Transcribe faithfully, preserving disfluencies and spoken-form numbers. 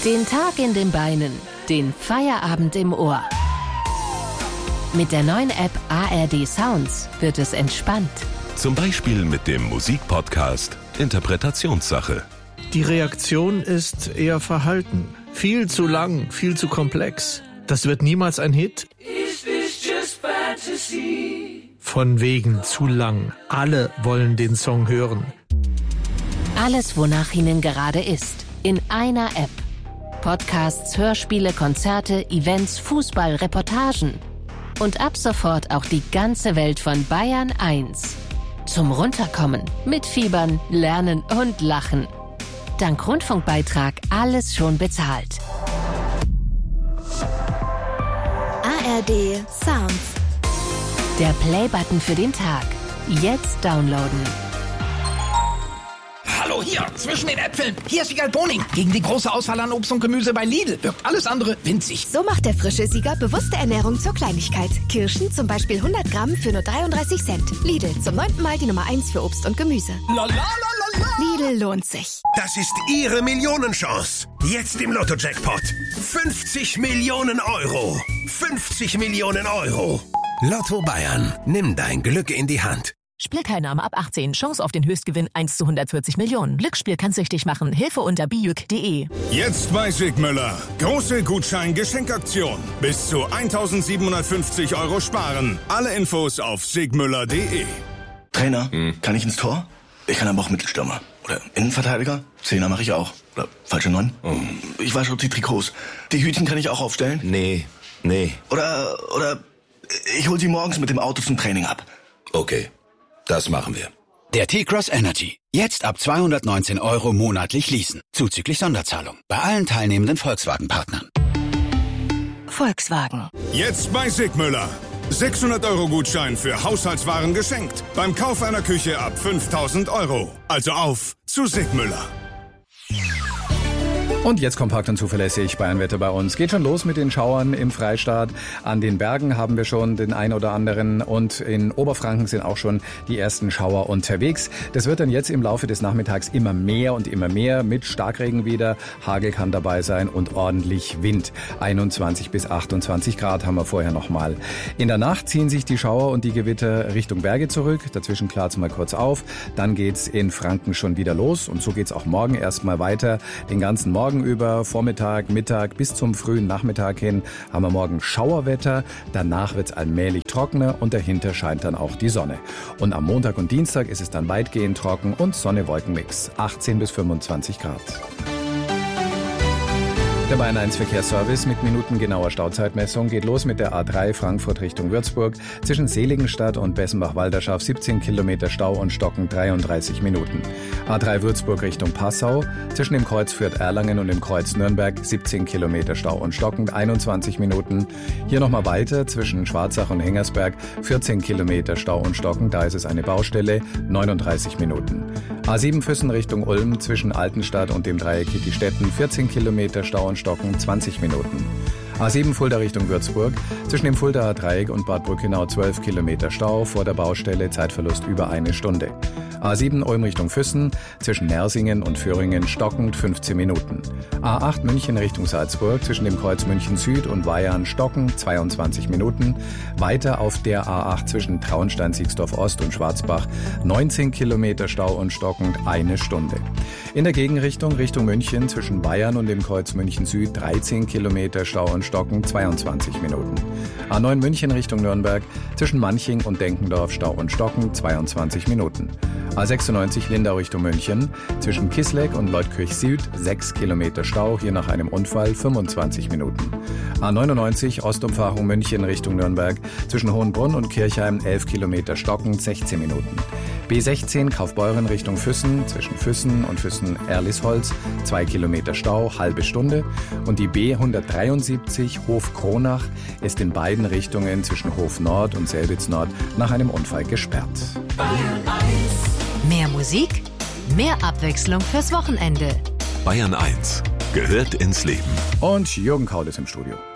Den Tag in den Beinen, den Feierabend im Ohr. Mit der neuen App A R D Sounds wird es entspannt. Zum Beispiel mit dem Musikpodcast Interpretationssache. Die Reaktion ist eher verhalten. Viel zu lang, viel zu komplex. Das wird niemals ein Hit. Is this just fantasy? Von wegen zu lang. Alle wollen den Song hören. Alles, wonach Ihnen gerade ist, in einer App. Podcasts, Hörspiele, Konzerte, Events, Fußball, Reportagen. Und ab sofort auch die ganze Welt von Bayern eins. Zum Runterkommen, mitfiebern, lernen und lachen. Dank Rundfunkbeitrag alles schon bezahlt. A R D Sounds. Der Play-Button für den Tag. Jetzt downloaden. Hallo, hier, zwischen den Äpfeln. Hier ist Siegal Boning. Gegen die große Auswahl an Obst und Gemüse bei Lidl wirkt alles andere winzig. So macht der frische Sieger bewusste Ernährung zur Kleinigkeit. Kirschen zum Beispiel hundert Gramm für nur dreiunddreißig Cent. Lidl, zum neunten Mal die Nummer eins für Obst und Gemüse. La, la, la, la, la. Lidl lohnt sich. Das ist Ihre Millionenchance. Jetzt im Lotto-Jackpot. fünfzig Millionen Euro. fünfzig Millionen Euro. Lotto Bayern. Nimm dein Glück in die Hand. Spielteilnahme ab achtzehn. Chance auf den Höchstgewinn eins zu hundertvierzig Millionen. Glücksspiel kann süchtig machen. Hilfe unter bijuk punkt de. Jetzt bei Sigmüller. Große Gutschein-Geschenkaktion. Bis zu eintausendsiebenhundertfünfzig Euro sparen. Alle Infos auf sigmüller punkt de. Trainer, hm. kann ich ins Tor? Ich kann aber auch Mittelstürmer. Oder Innenverteidiger? Zehner mache ich auch. Oder falsche Neun? Oh. Ich wasche die Trikots. Die Hütchen kann ich auch aufstellen? Nee, nee. Oder, oder ich hol sie morgens mit dem Auto zum Training ab. Okay. Das machen wir. Der T-Cross Energy. Jetzt ab zweihundertneunzehn Euro monatlich leasen. Zuzüglich Sonderzahlung. Bei allen teilnehmenden Volkswagen-Partnern. Volkswagen. Jetzt bei Sigmüller. sechshundert Euro Gutschein für Haushaltswaren geschenkt. Beim Kauf einer Küche ab fünftausend Euro. Also auf zu Sigmüller. Und jetzt kompakt und zuverlässig Bayernwetter bei uns. Geht schon los mit den Schauern im Freistaat. An den Bergen haben wir schon den ein oder anderen und in Oberfranken sind auch schon die ersten Schauer unterwegs. Das wird dann jetzt im Laufe des Nachmittags immer mehr und immer mehr mit Starkregen wieder. Hagel kann dabei sein und ordentlich Wind. einundzwanzig bis achtundzwanzig Grad haben wir vorher nochmal. In der Nacht ziehen sich die Schauer und die Gewitter Richtung Berge zurück. Dazwischen klart's mal kurz auf. Dann geht's in Franken schon wieder los und so geht's auch morgen erstmal weiter. Den ganzen Morgen über, Vormittag, Mittag bis zum frühen Nachmittag hin haben wir morgen Schauerwetter. Danach wird es allmählich trockener und dahinter scheint dann auch die Sonne. Und am Montag und Dienstag ist es dann weitgehend trocken und Sonne-Wolken-Mix. achtzehn bis fünfundzwanzig Grad. Der Bayern eins Verkehrsservice mit minutengenauer Stauzeitmessung geht los mit der A drei Frankfurt Richtung Würzburg. Zwischen Seligenstadt und Bessenbach-Walderschaft siebzehn Kilometer Stau und Stocken dreiunddreißig Minuten. A drei Würzburg Richtung Passau. Zwischen dem Kreuz Fürth-Erlangen und dem Kreuz Nürnberg siebzehn Kilometer Stau und Stocken einundzwanzig Minuten. Hier nochmal weiter zwischen Schwarzach und Hengersberg vierzehn Kilometer Stau und Stocken. Da ist es eine Baustelle, neununddreißig Minuten. A sieben Füssen Richtung Ulm zwischen Altenstadt und dem Dreieck Kittistetten vierzehn Kilometer Stau und Stocken zwanzig Minuten. A sieben Fulda Richtung Würzburg, zwischen dem Fuldaer Dreieck und Bad Brückenau zwölf Kilometer Stau, vor der Baustelle Zeitverlust über eine Stunde. A sieben Ulm Richtung Füssen, zwischen Nersingen und Föhringen stockend fünfzehn Minuten. A acht München Richtung Salzburg, zwischen dem Kreuz München Süd und Weihern stockend zweiundzwanzig Minuten. Weiter auf der A acht zwischen Traunstein-Siegsdorf Ost und Schwarzbach neunzehn Kilometer Stau und stockend eine Stunde. In der Gegenrichtung Richtung München zwischen Bayern und dem Kreuz München Süd dreizehn Kilometer Stau und stocken zweiundzwanzig Minuten. A neun München Richtung Nürnberg zwischen Manching und Denkendorf Stau und Stocken zweiundzwanzig Minuten. A sechsundneunzig Lindau Richtung München zwischen Kisleck und Leutkirch Süd sechs Kilometer Stau, hier nach einem Unfall fünfundzwanzig Minuten. A neunundneunzig Ostumfahrung München Richtung Nürnberg zwischen Hohenbrunn und Kirchheim elf Kilometer Stocken sechzehn Minuten. B sechzehn Kaufbeuren Richtung Füssen zwischen Füssen und Füssen-Erlisholz zwei Kilometer Stau, halbe Stunde. Und die B hundertdreiundsiebzig Hof-Kronach ist in beiden Richtungen zwischen Hof Nord und Selbitz Nord nach einem Unfall gesperrt. Mehr Musik, mehr Abwechslung fürs Wochenende. Bayern eins gehört ins Leben. Und Jürgen Kaul ist im Studio.